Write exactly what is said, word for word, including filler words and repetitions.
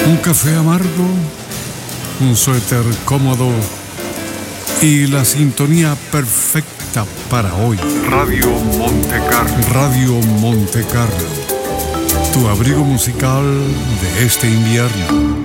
Un café amargo, un suéter cómodo y la sintonía perfecta para hoy. Radio Monte Carlo. Radio Monte Carlo, tu abrigo musical de este invierno.